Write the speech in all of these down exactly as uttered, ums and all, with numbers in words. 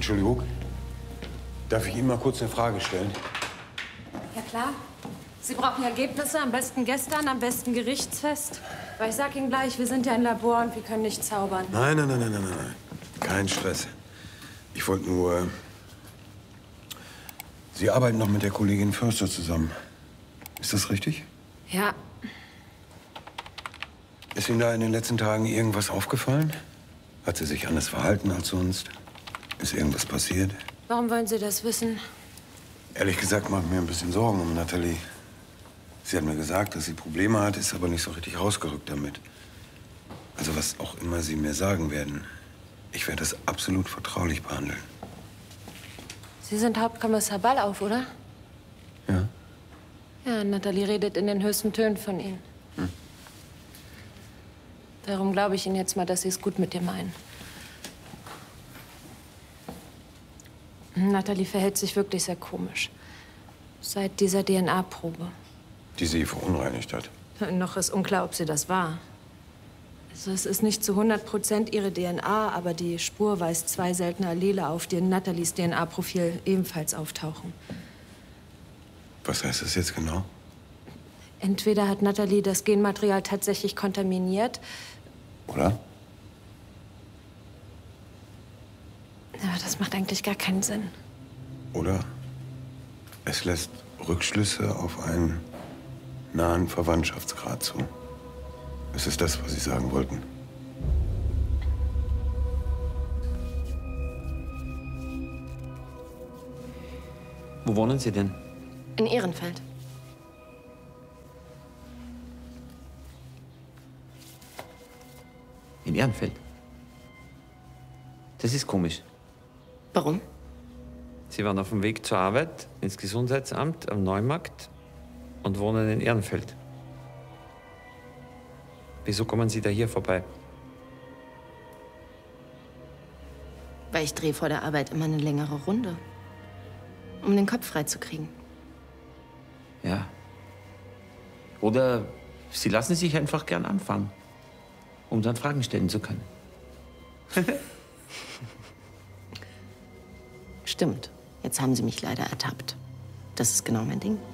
Entschuldigung. Darf ich Ihnen mal kurz eine Frage stellen? Ja, klar. Sie brauchen Ergebnisse, am besten gestern, am besten gerichtsfest. Weil ich sag Ihnen gleich, wir sind ja ein Labor und wir können nicht zaubern. Nein, nein, nein, nein, nein, nein. Kein Stress. Ich wollte nur... Sie arbeiten noch mit der Kollegin Förster zusammen. Ist das richtig? Ja. Ist Ihnen da in den letzten Tagen irgendwas aufgefallen? Hat sie sich anders verhalten als sonst? Ist irgendwas passiert? Warum wollen Sie das wissen? Ehrlich gesagt mache ich mir ein bisschen Sorgen um Nathalie. Sie hat mir gesagt, dass sie Probleme hat, ist aber nicht so richtig rausgerückt damit. Also was auch immer Sie mir sagen werden, ich werde das absolut vertraulich behandeln. Sie sind Hauptkommissar Ballauf, oder? Ja. Ja, Nathalie redet in den höchsten Tönen von Ihnen. Hm. Darum glaube ich Ihnen jetzt mal, dass Sie es gut mit dir meinen. Nathalie verhält sich wirklich sehr komisch. Seit dieser D N A-Probe. Die sie verunreinigt hat. Noch ist unklar, ob sie das war. Also es ist nicht zu hundert Prozent ihre D N A, aber die Spur weist zwei seltene Allele auf, die in Nathalies D N A-Profil ebenfalls auftauchen. Was heißt das jetzt genau? Entweder hat Nathalie das Genmaterial tatsächlich kontaminiert. Oder? Aber das macht eigentlich gar keinen Sinn. Oder es lässt Rückschlüsse auf einen nahen Verwandtschaftsgrad zu. Ist es das, was Sie sagen wollten? Wo wohnen Sie denn? In Ehrenfeld. In Ehrenfeld? Das ist komisch. Warum? Sie waren auf dem Weg zur Arbeit ins Gesundheitsamt am Neumarkt und wohnen in Ehrenfeld. Wieso kommen Sie da hier vorbei? Weil ich drehe vor der Arbeit immer eine längere Runde. Um den Kopf freizukriegen. Ja. Oder Sie lassen sich einfach gern anfangen, um dann Fragen stellen zu können. Stimmt. Jetzt haben Sie mich leider ertappt. Das ist genau mein Ding.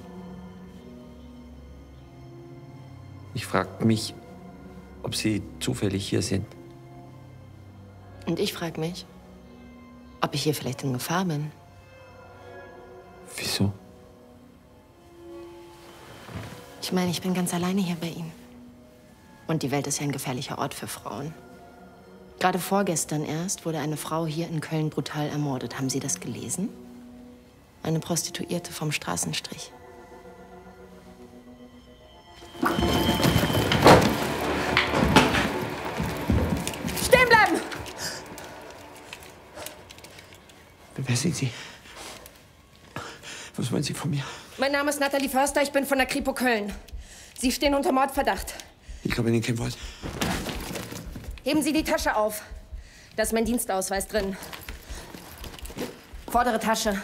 Ich frage mich, ob Sie zufällig hier sind. Und ich frage mich, ob ich hier vielleicht in Gefahr bin. Wieso? Ich meine, ich bin ganz alleine hier bei Ihnen. Und die Welt ist ja ein gefährlicher Ort für Frauen. Gerade vorgestern erst wurde eine Frau hier in Köln brutal ermordet. Haben Sie das gelesen? Eine Prostituierte vom Straßenstrich. Stehen bleiben! Wer sind Sie? Was wollen Sie von mir? Mein Name ist Nathalie Förster, ich bin von der Kripo Köln. Sie stehen unter Mordverdacht. Ich glaube Ihnen kein Wort. Heben Sie die Tasche auf. Da ist mein Dienstausweis drin. Vordere Tasche.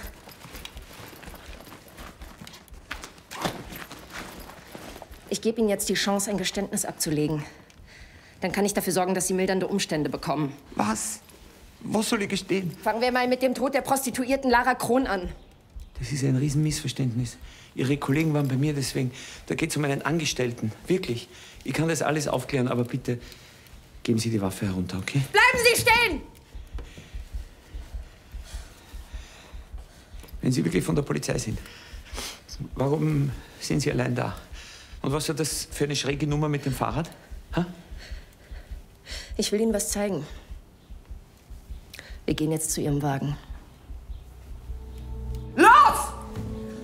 Ich gebe Ihnen jetzt die Chance, ein Geständnis abzulegen. Dann kann ich dafür sorgen, dass Sie mildernde Umstände bekommen. Was? Was soll ich gestehen? Fangen wir mal mit dem Tod der Prostituierten Lara Krohn an. Das ist ein Riesenmissverständnis. Ihre Kollegen waren bei mir, deswegen. Da geht es um einen Angestellten. Wirklich. Ich kann das alles aufklären, aber bitte geben Sie die Waffe herunter, okay? Bleiben Sie stehen! Wenn Sie wirklich von der Polizei sind, warum sind Sie allein da? Und was ist das für eine schräge Nummer mit dem Fahrrad? Ha? Ich will Ihnen was zeigen. Wir gehen jetzt zu Ihrem Wagen.